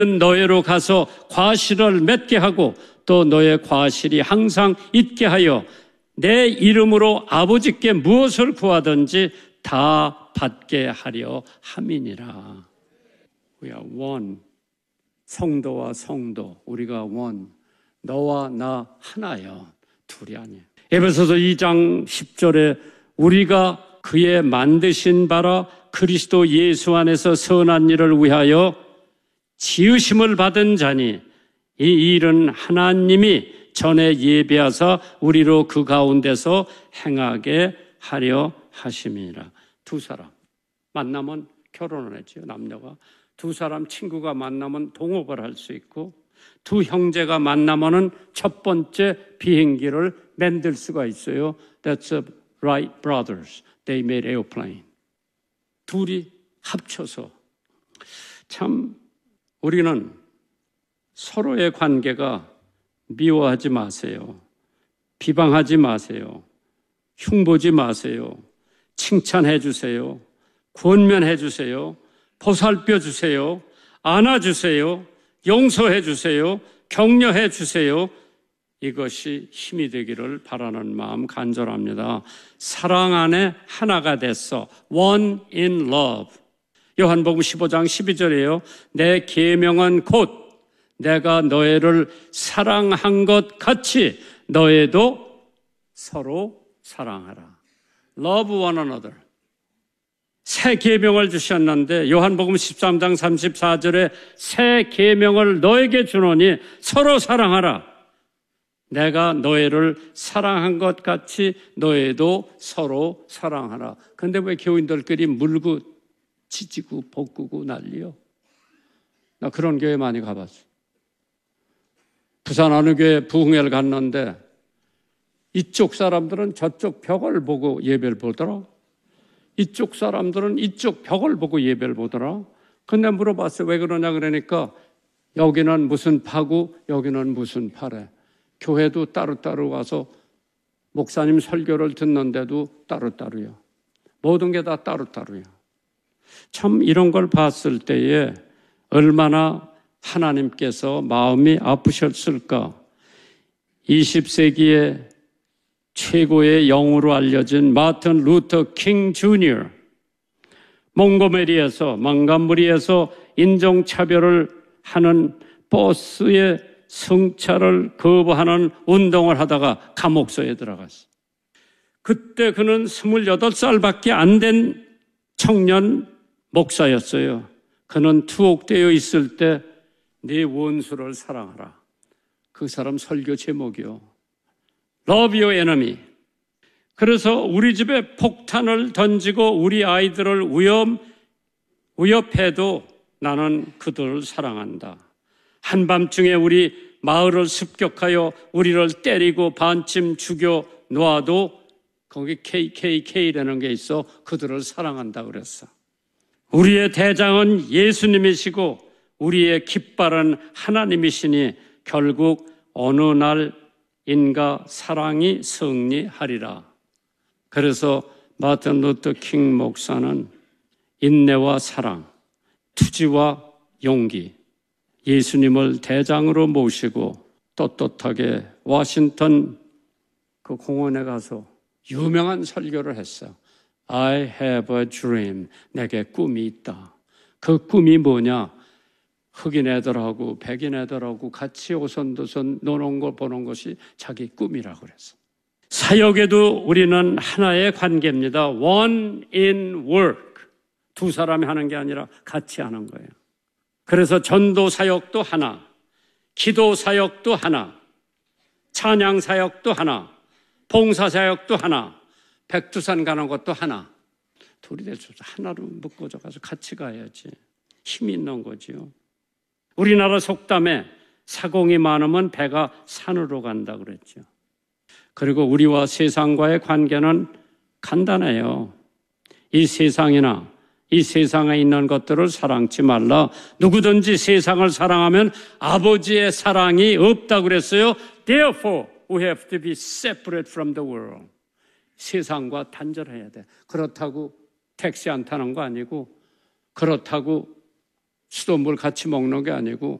너희로 가서 과실을 맺게 하고 또 너의 과실이 항상 있게 하여 내 이름으로 아버지께 무엇을 구하든지 다 받게 하려 함이니라. We are one. 성도와 성도, 우리가 one. 너와 나 하나요. 둘이 아니에요. 에베소서 2장 10절에 우리가 그의 만드신 바라 그리스도 예수 안에서 선한 일을 위하여 지으심을 받은 자니 이 일은 하나님이 전에 예비하사 우리로 그 가운데서 행하게 하려 하심이라. 두 사람 만나면 결혼을 했죠. 남녀가 두 사람 친구가 만나면 동업을 할 수 있고 두 형제가 만나면은 첫 번째 비행기를 만들 수가 있어요. That's the Wright brothers. They made airplane. 둘이 합쳐서 참 우리는 서로의 관계가 미워하지 마세요. 비방하지 마세요. 흉보지 마세요. 칭찬해 주세요. 권면해 주세요. 보살펴 주세요. 안아주세요. 용서해 주세요. 격려해 주세요. 이것이 힘이 되기를 바라는 마음 간절합니다. 사랑 안에 하나가 됐어. One in love. 요한복음 15장 12절이에요. 내 계명은 곧 내가 너희를 사랑한 것 같이 너희도 서로 사랑하라. Love one another. 새 계명을 주셨는데 요한복음 13장 34절에 새 계명을 너에게 주노니 서로 사랑하라. 내가 너희를 사랑한 것 같이 너희도 서로 사랑하라. 근데 왜 교인들끼리 물고 치지고 볶고 난리요? 나 그런 교회 많이 가봤어. 부산 어느 교회 부흥회를 갔는데 이쪽 사람들은 저쪽 벽을 보고 예배를 보더라. 이쪽 사람들은 이쪽 벽을 보고 예배를 보더라. 근데 물어봤어요. 왜 그러냐 그러니까 여기는 무슨 파고 여기는 무슨 파래. 교회도 따로따로 와서 목사님 설교를 듣는데도 따로따로요. 모든 게 다 따로따로요. 참 이런 걸 봤을 때에 얼마나 하나님께서 마음이 아프셨을까. 20세기의 최고의 영으로 알려진 마틴 루터 킹 주니어, 몽고메리에서 망간부리에서 인종차별을 하는 버스의 승차를 거부하는 운동을 하다가 감옥소에 들어갔어. 그때 그는 28살밖에 안 된 청년 목사였어요. 그는 투옥되어 있을 때 네 원수를 사랑하라. 그 사람 설교 제목이요. Love your enemy. 그래서 우리 집에 폭탄을 던지고 우리 아이들을 위협해도 나는 그들을 사랑한다. 한밤중에 우리 마을을 습격하여 우리를 때리고 반쯤 죽여 놓아도 거기 KKK라는 게 있어. 그들을 사랑한다 그랬어. 우리의 대장은 예수님이시고 우리의 깃발은 하나님이시니 결국 어느 날인가 사랑이 승리하리라. 그래서 마틴 루터 킹 목사는 인내와 사랑, 투지와 용기, 예수님을 대장으로 모시고 떳떳하게 워싱턴 그 공원에 가서 유명한 설교를 했어요. I have a dream. 내게 꿈이 있다. 그 꿈이 뭐냐? 흑인 애들하고 백인 애들하고 같이 오손도손 노는 걸 보는 것이 자기 꿈이라고 그랬어. 사역에도 우리는 하나의 관계입니다. One in work. 두 사람이 하는 게 아니라 같이 하는 거예요. 그래서 전도 사역도 하나, 기도 사역도 하나, 찬양 사역도 하나, 봉사 사역도 하나, 백두산 가는 것도 하나. 둘이 될 수 없어. 하나로 묶어져 가서 같이 가야지. 힘이 있는 거지요. 우리나라 속담에 사공이 많으면 배가 산으로 간다 그랬죠. 그리고 우리와 세상과의 관계는 간단해요. 이 세상이나 이 세상에 있는 것들을 사랑치 말라. 누구든지 세상을 사랑하면 아버지의 사랑이 없다고 그랬어요. Therefore, we have to be separate from the world. 세상과 단절해야 돼. 그렇다고 택시 안 타는 거 아니고, 그렇다고 수돗물 같이 먹는 게 아니고